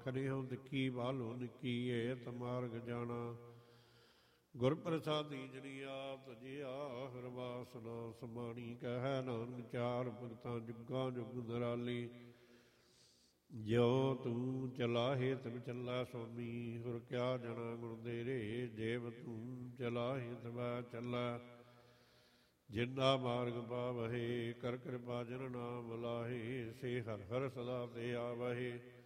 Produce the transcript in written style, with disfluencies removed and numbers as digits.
ਕਰਿਓ ਨਿੱਕੀ ਬਾਲੋ ਨਿੱਕੀ ਏਤ ਮਾਰਗ ਜਾਣਾ। ਗੁਰ ਪ੍ਰਸਾਦੀ ਜਨੀ ਆਪ ਤਜਿਆ ਹਰਵਾਸਨਾ ਸਮਾਣੀ। ਕਹਿ ਨਾਨਕ ਚਾਰ ਭਗਤਾਂ ਜੁਗਾਂ ਜੁਗ ਨਿਰਾਲੀ। ਜਿਉ ਤੂੰ ਚਲਾਹੇ ਤਿਵ ਚੱਲੈ ਸੁਆਮੀ। ਹੁਰ ਕਿਆ ਜਣਾ ਗੁਣ ਦੇਰੇ ਜੇਵ ਤੂੰ ਚਲਾਹੇ ਤਵੈ ਚੱਲੈ। ਜਿੰਨਾ ਮਾਰਗ ਪਾਵਹਿ ਕਰ ਕਿਰਪਾ ਜਨ ਨਾਮ ਲਾਹੇ। ਸੇ ਹਰ ਹਰ ਸਦਾ ਤੇ ਆਵਹਿ।